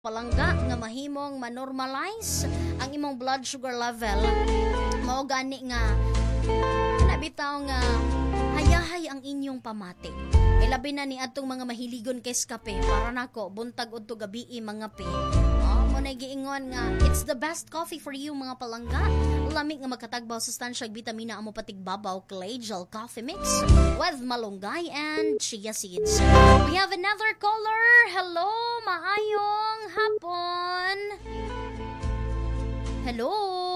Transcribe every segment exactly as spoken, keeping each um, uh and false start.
palangga nga mahimong manormalize ang imong blood sugar level. Mao gani nga nabitaw nga hayahay ang inyong pamati. Ilabi na ni atong mga mahiligon kay kape para nako buntag udto gabi mga pe. Oh, mo na giingon nga it's the best coffee for you mga palangga. Lami nga magkatagbaw sustansya ug bitamina amo patigbabaw clay gel coffee mix with malunggay and chia seeds. We have another caller. Hello, maayong hapon. Hello.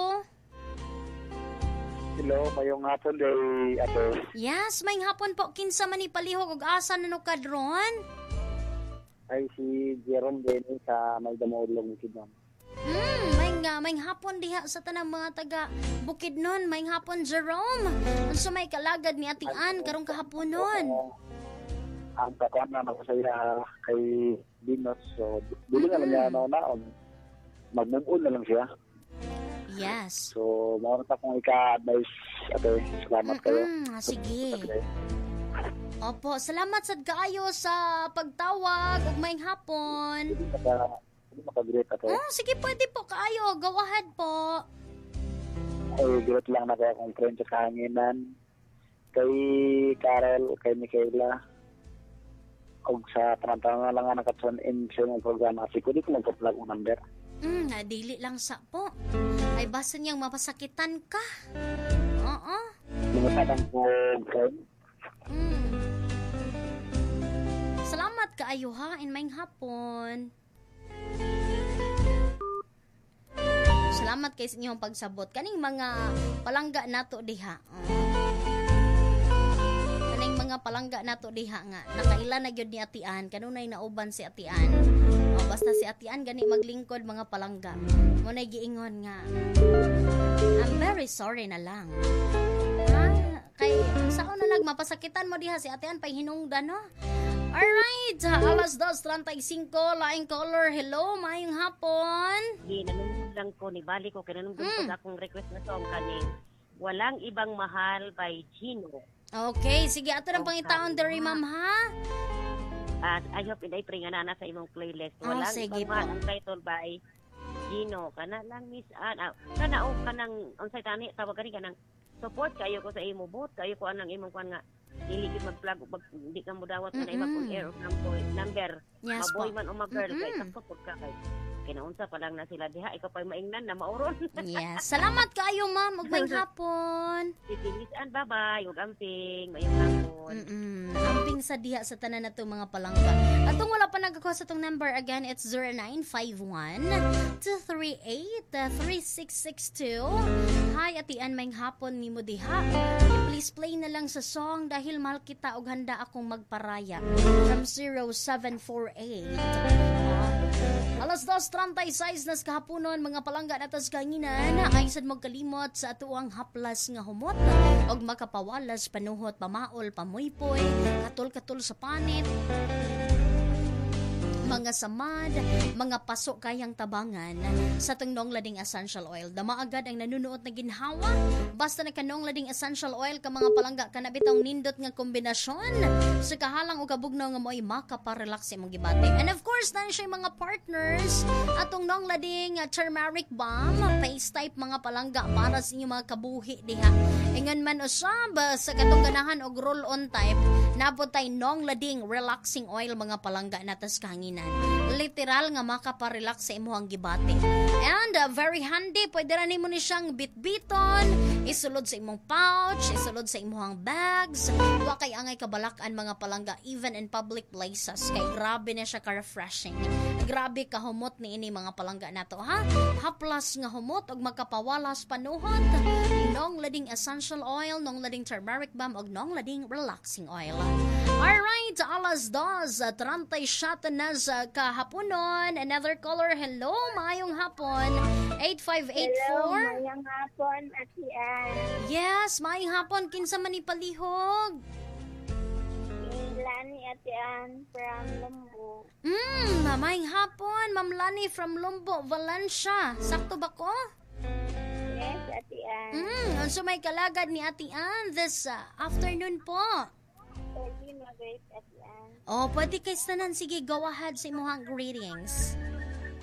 Hello, mayong hapon day ato. Yes, may hapon po. Kinsa man ni palihog ug asa na no kadron? Ay si Jerome Denny sa Maydamolong Kidnam. Hmm, may nga, may hapon diha sa tanang mga taga Bukidnon. May hapon Jerome. Unsa may kalagad ni Ating Ann karong kahaponon? Ang takuan na nakasaya kay Dinos. So, dili na lang niya naon. Mag-move na lang siya. Yes. So, mawala ta kung ika-advise ato. Salamat kayo. Mm-mm, sige. Opo, salamat sad kaayo sa pagtawag ug may hapon. Hindi maka, hindi maka-great ato. Oh, sige, pwede po kaayo. Go ahead po. Ay, great lang na kaya kung friend sa kahanginan. Kay Carol, kay Michaela. Og sa panantang lang nga nakatun in sa mga programa. Kasi ko di ko magpa-plug ang number. Mm, nadili lang sa po. Ay basa niyang mapasakitan ka. Oo. Mga tatang po, friend. Mm. Salamat kaayo ha, in may hapon. Salamat kay sa inyong pagsabot. Kaning mga palangga nato diha. Oh. Kaning mga palangga nato diha nga. Nakaila na gyud ni Atian. Kanunay nauban si Atian. O, basta si Atian gani maglingkod mga palangga. Munay giingon nga. I'm very sorry na lang. Ha? Kay saan na nagmapasakitan mo diha si Atian pay hinungdan no? Alright, alas dos treinta y cinco, laing caller. Hello, maayong hapon. Di, nanunod lang ko, ni Bali ko, kinanunod ko Mm. sa akong request na song kaning Walang Ibang Mahal by Gino. Okay, sige, ato ng Okay. pangitaon diri ma'am ha. At I hope inay pring na na sa imong playlist. Oh, Walang sige Ibang Mahal po. ang title by Gino. Kana lang Miss Ann. Ah, kana o kanang unsay tani tawag kani kanang support kayo ko sa imo bot kayo ko anang imong kwan nga dili gid mag-plug ug mag- di ka mo dawat na iba kung Mm-mm. air of number number. Yes Maboy po. man o ma-girl kay Mm-mm. support ka kay kinaunsa pa lang na sila diha ikaw pa maingnan na mauron. Yes, salamat kayo ma'am, ug maayong hapon. Sige, Miss Ann, bye-bye. Huwag amping. Mayong hapon. Mm-mm. Amping sa diha sa tanan na to mga palangga. Atong wala pa nagakuha sa tong number again, it's zero nine five one, two three eight, three six six two. Hi, Atian, may hapon nimo diha. Please play na lang sa song dahil mahal kita ug handa akong magparaya from zero seven four eight. Alas dos treinta y seis nas kahaponon mga palangga natas kanginan ay sad mo kalimot sa atuang haplas nga humot og makapawalas panuhot pamaol pamuypoy katul-katul sa panit mga samad, mga paso kayang tabangan sa tungnong lading essential oil. Dama agad ang nanunuot na ginhawa. Basta na kanong lading essential oil ka mga palangga kanabitong nindot nga kombinasyon sa kahalang o kabugnaw nga mo'y makaparelax imong gibate. And of course, na siya mga partners atong nong lading uh, turmeric balm, face type mga palangga para sa inyong mga kabuhi diha. Ingon man usab sa katong ganahan og roll-on type, nabotay nong lading relaxing oil mga palangga natas kahangin. Literal nga makaparelax sa imuhang gibate. And uh, very handy, pwede ra nimo ni siyang bitbiton, isulod sa imong pouch, isulod sa imuhang bags. Wa kay angay kabalakan mga palangga even in public places. Kay grabe na siya ka-refreshing. Grabe ka humot ni ini mga palangga nato ha. Haplas nga humot og makapawalas panuhot. Nong lading essential oil, nong lading turmeric balm og nong lading relaxing oil. Alright, alas dos, treinta y siete na sa kahaponon. Another caller, hello, maayong hapon. eight five eight Hello, four. mayang hapon, Atian. Yes, maayong hapon. Kinsa man ipalihog? Lani Atian from Lumbo. Hmm, maayong hapon. Ma'am Lani from Lumbo, Valencia. Sakto ba ko? Yes, Atian. Hmm, unsa may kalagad ni Ate Ann this uh, afternoon po? Pwede mag-rate Atian. Oh, pwede kay tanan. Sige, go ahead sa imuhang greetings.